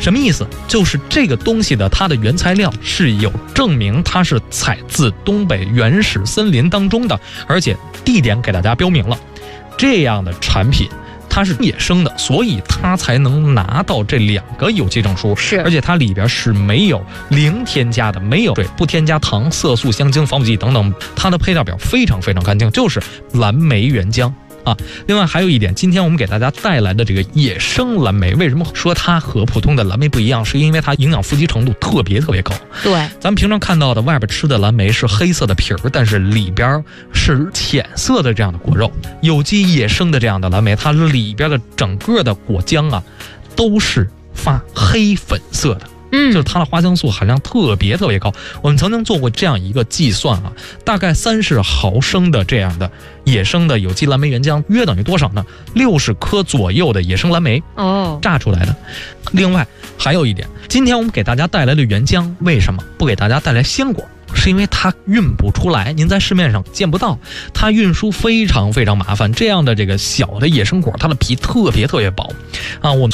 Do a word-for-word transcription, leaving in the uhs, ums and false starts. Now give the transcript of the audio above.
什么意思？就是这个东西的它的原材料是有证明它是采自东北原始森林当中的，而且地点给大家标明了，这样的产品它是野生的，所以它才能拿到这两个有机证书。 是， 而且它里边是没有零添加的，没有水，不添加糖、色素、香精、防腐剂等等，它的配料表非常非常干净，就是蓝莓原浆。啊，另外还有一点，今天我们给大家带来的这个野生蓝莓，为什么说它和普通的蓝莓不一样？是因为它营养富集程度特别特别高。 对， 咱们平常看到的外边吃的蓝莓是黑色的皮儿，但是里边是浅色的这样的果肉。有机野生的这样的蓝莓，它里边的整个的果浆啊，都是发黑粉色的。 嗯， 就是它的花青素含量特别特别高。我们曾经做过这样一个计算啊，大概三十毫升的这样的野生的有机蓝莓原浆，约等于多少呢？六十颗左右的野生蓝莓哦榨出来的。另外还有一点，今天我们给大家带来的原浆，为什么不给大家带来鲜果？是因为它运不出来，您在市面上见不到，它运输非常非常麻烦。这样的这个小的野生果，它的皮特别特别薄啊，我们